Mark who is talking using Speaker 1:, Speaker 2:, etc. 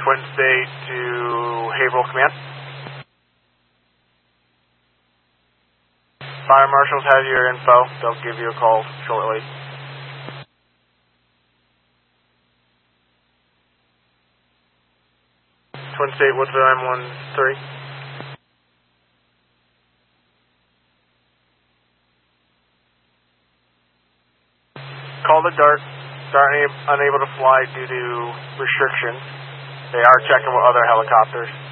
Speaker 1: Twin State to Haverhill Command. Fire marshals have your info. They'll give you a call shortly. Twin State, Woodsville M13. Call the Dart. Dart unable to fly due to restrictions. They are checking with other helicopters.